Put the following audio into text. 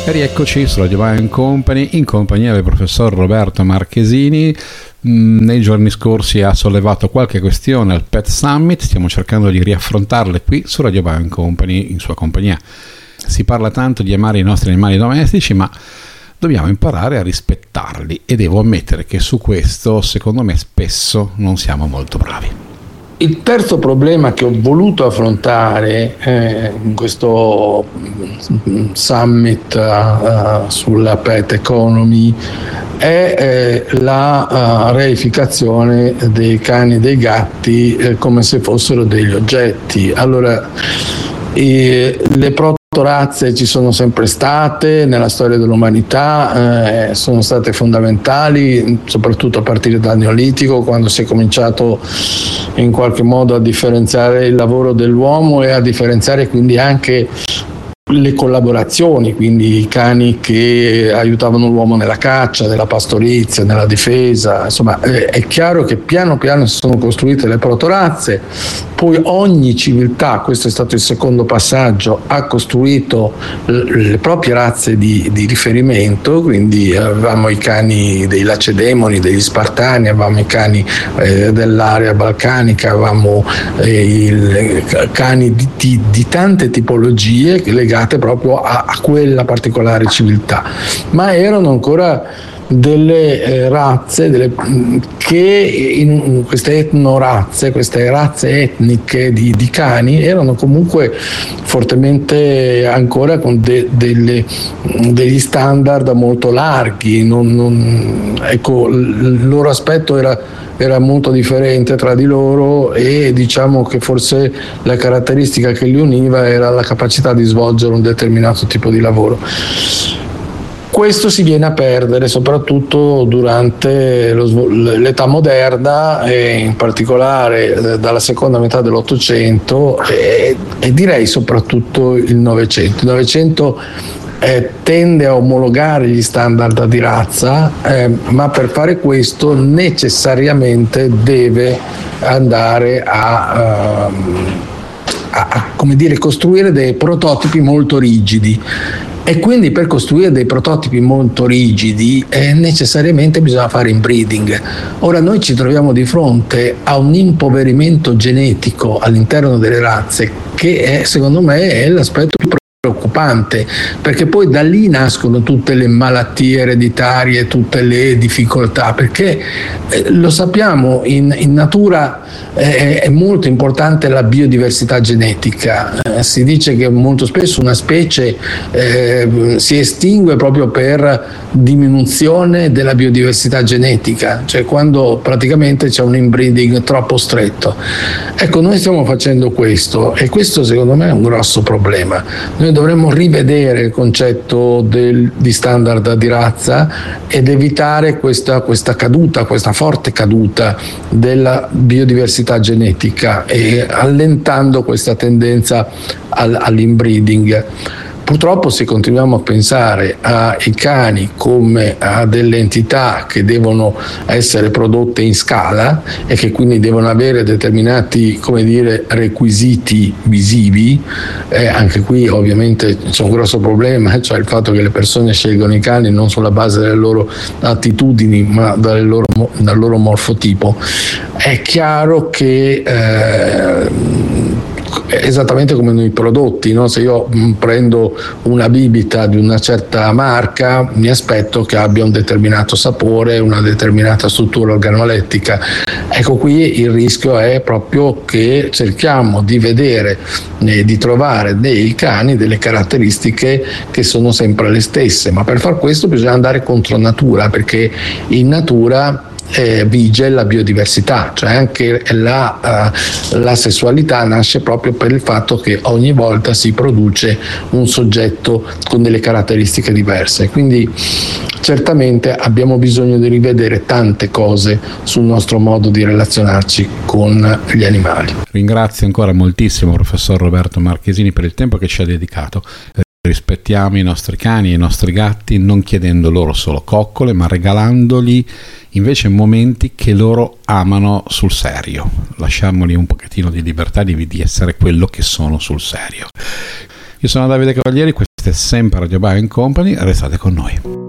E rieccoci su Radio Bio Company in compagnia del professor Roberto Marchesini. Nei giorni scorsi ha sollevato qualche questione al Pet Summit, stiamo cercando di riaffrontarle qui su Radio Bio Company in sua compagnia. Si parla tanto di amare i nostri animali domestici, ma dobbiamo imparare a rispettarli e devo ammettere che su questo, secondo me, spesso non siamo molto bravi. Il terzo problema che ho voluto affrontare in questo summit sulla pet economy è la reificazione dei cani e dei gatti come se fossero degli oggetti. Allora, le protorazze ci sono sempre state nella storia dell'umanità, sono state fondamentali, soprattutto a partire dal Neolitico, quando si è cominciato in qualche modo a differenziare il lavoro dell'uomo e a differenziare quindi anche le collaborazioni, quindi i cani che aiutavano l'uomo nella caccia, nella pastorizia, nella difesa. Insomma, è chiaro che piano piano si sono costruite le protorazze, poi ogni civiltà, questo è stato il secondo passaggio, ha costruito le proprie razze di riferimento, quindi avevamo i cani dei Lacedemoni, degli Spartani, avevamo i cani dell'area balcanica, avevamo i cani di tante tipologie legate proprio a quella particolare civiltà, ma erano ancora delle razze che in queste etnorazze, queste razze etniche di cani erano comunque fortemente ancora con degli standard molto larghi, ecco, il loro aspetto era molto differente tra di loro e diciamo che forse la caratteristica che li univa era la capacità di svolgere un determinato tipo di lavoro. Questo si viene a perdere soprattutto durante l'età moderna e in particolare dalla seconda metà dell'Ottocento e direi soprattutto il Novecento. Il Novecento tende a omologare gli standard di razza, ma per fare questo necessariamente deve andare a come dire, costruire dei prototipi molto rigidi. E quindi per costruire dei prototipi molto rigidi necessariamente bisogna fare inbreeding. Ora noi ci troviamo di fronte a un impoverimento genetico all'interno delle razze che secondo me è l'aspetto più preoccupante, perché poi da lì nascono tutte le malattie ereditarie, tutte le difficoltà, perché lo sappiamo, in natura è molto importante la biodiversità genetica. Si dice che molto spesso una specie si estingue proprio per diminuzione della biodiversità genetica, cioè quando praticamente c'è un inbreeding troppo stretto. Ecco, noi stiamo facendo questo e questo secondo me è un grosso problema. Noi dovremmo rivedere il concetto di standard di razza ed evitare questa caduta, questa forte caduta della biodiversità genetica e allentando questa tendenza all'inbreeding. Purtroppo se continuiamo a pensare ai cani come a delle entità che devono essere prodotte in scala e che quindi devono avere determinati, come dire, requisiti visivi, anche qui ovviamente c'è un grosso problema, cioè il fatto che le persone scelgono i cani non sulla base delle loro attitudini ma dal loro morfotipo. È chiaro che esattamente come noi prodotti, no? Se io prendo una bibita di una certa marca mi aspetto che abbia un determinato sapore, una determinata struttura organolettica. Ecco, qui il rischio è proprio che cerchiamo di vedere di trovare nei cani delle caratteristiche che sono sempre le stesse, ma per far questo bisogna andare contro natura, perché in natura vige la biodiversità, cioè anche la sessualità nasce proprio per il fatto che ogni volta si produce un soggetto con delle caratteristiche diverse, quindi certamente abbiamo bisogno di rivedere tante cose sul nostro modo di relazionarci con gli animali. Ringrazio ancora moltissimo professor Roberto Marchesini per il tempo che ci ha dedicato. Rispettiamo i nostri cani e i nostri gatti non chiedendo loro solo coccole, ma regalandogli invece momenti che loro amano sul serio. Lasciamoli un pochettino di libertà di essere quello che sono sul serio. Io sono Davide Cavalieri, questa sempre a Radio Bar Company, restate con noi.